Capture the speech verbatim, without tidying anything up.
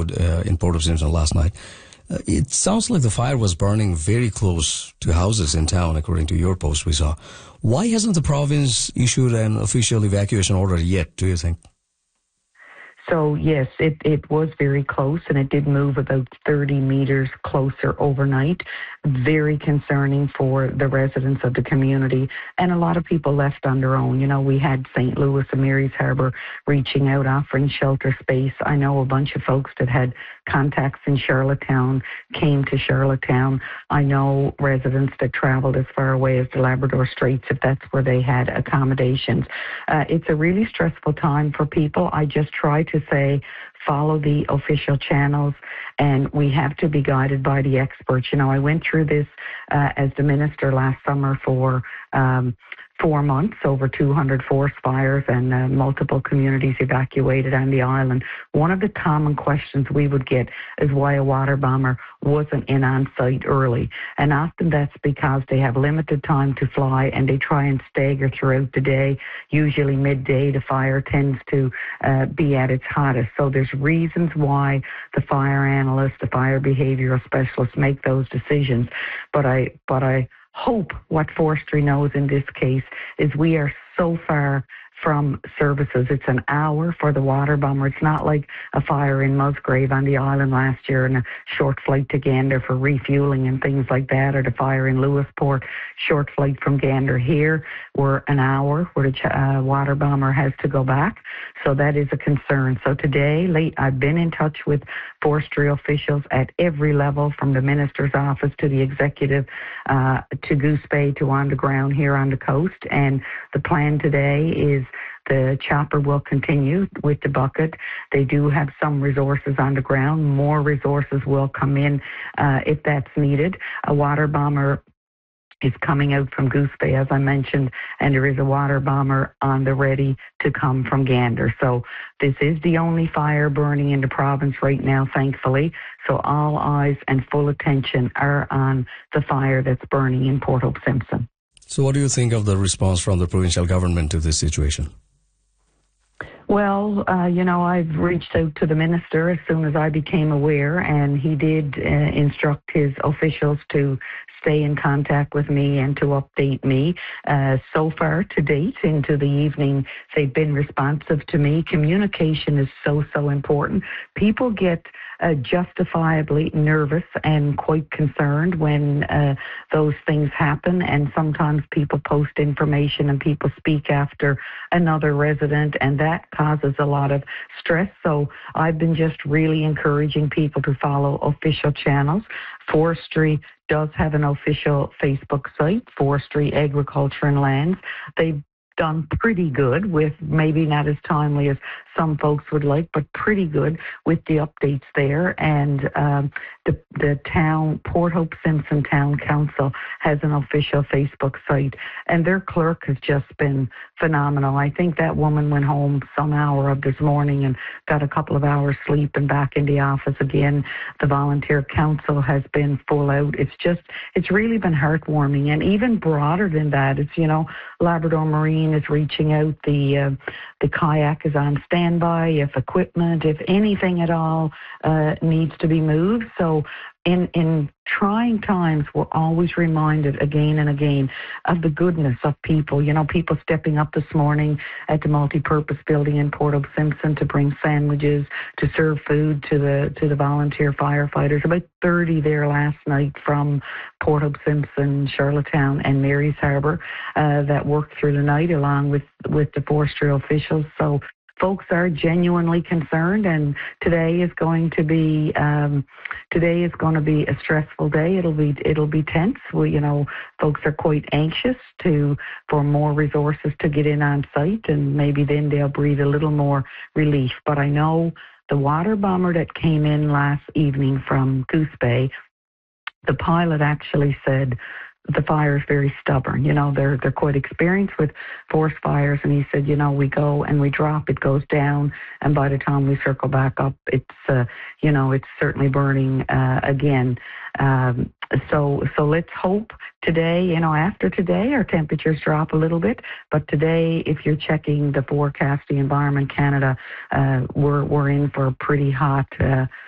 neighborhood uh, in Port of Simpson last night. Uh, it sounds like the fire was burning very close to houses in town, according to your post we saw. Why hasn't the province issued an official evacuation order yet, do you think? So, yes, it, it was very close, and it did move about thirty meters closer overnight. Very concerning for the residents of the community, and a lot of people left on their own. You know, we had Saint Louis and Mary's Harbour reaching out, offering shelter space. I know a bunch of folks that had contacts in Charlottetown came to Charlottetown. I know residents that travelled as far away as the Labrador Straits, if that's where they had accommodations. Uh, it's a really stressful time for people. I just try to say, follow the official channels, and we have to be guided by the experts. You know, I went through this uh, as the minister last summer for um, four months, over two hundred forest fires and uh, multiple communities evacuated on the island. One of the common questions we would get is why a water bomber wasn't in on site early. And often that's because they have limited time to fly and they try and stagger throughout the day. Usually midday, the fire tends to uh, be at its hottest. So there's reasons why the fire analysts, the fire behavioral specialists make those decisions. But I, but I, hope what forestry knows in this case is we are so far from services. It's an hour for the water bomber. It's not like a fire in Musgrave on the island last year and a short flight to Gander for refueling and things like that, or the fire in Lewisport, short flight from Gander. Here, we're an hour where the uh, water bomber has to go back. So that is a concern. So today, late, I've been in touch with forestry officials at every level, from the minister's office to the executive, uh, to Goose Bay to on the ground here on the coast. And the plan today is the chopper will continue with the bucket. They do have some resources on the ground. More resources will come in uh, if that's needed. A water bomber is coming out from Goose Bay, as I mentioned, and there is a water bomber on the ready to come from Gander. So this is the only fire burning in the province right now, thankfully. So all eyes and full attention are on the fire that's burning in Port Hope Simpson. So what do you think of the response from the provincial government to this situation? Well, uh, you know, I've reached out to the minister as soon as I became aware, and he did uh, instruct his officials to stay in contact with me and to update me. Uh, so far to date, into the evening, they've been responsive to me. Communication is so, so important. People get uh, justifiably nervous and quite concerned when uh, those things happen, and sometimes people post information and people speak after another resident, and that causes a lot of stress. So I've been just really encouraging people to follow official channels. Forestry does have an official Facebook site, Forestry, Agriculture and Lands. They've done pretty good with, maybe not as timely as some folks would like, but pretty good with the updates there. And um, the, the town, Port Hope Simpson Town Council has an official Facebook site, and their clerk has just been phenomenal. I think that woman went home some hour of this morning and got a couple of hours sleep and back in the office again. The volunteer council has been full out. It's just, it's really been heartwarming. And even broader than that, it's, you know, Labrador Marine is reaching out. The uh, the kayak is on standby if equipment, if anything at all uh, needs to be moved. So in in trying times, we're always reminded again and again of the goodness of people. You know, people stepping up this morning at the multi-purpose building in Port Hope Simpson to bring sandwiches, to serve food to the to the volunteer firefighters. About thirty there last night from Port Hope Simpson, Charlottetown, and Mary's Harbour uh, that worked through the night along with with the forestry officials. So folks are genuinely concerned, and today is going to be um, today is going to be a stressful day. It'll be it'll be tense. We, you know, folks are quite anxious to for more resources to get in on site, and maybe then they'll breathe a little more relief. But I know the water bomber that came in last evening from Goose Bay, the pilot actually said the fire is very stubborn. You know, they're they're quite experienced with forest fires, and he said, you know, we go and we drop, it goes down, and by the time we circle back up, it's uh, you know, it's certainly burning uh, again. Um, so so let's hope today, you know, after today, our temperatures drop a little bit. But today, if you're checking the forecast, the Environment Canada, uh, we're we're in for a pretty hot. Uh,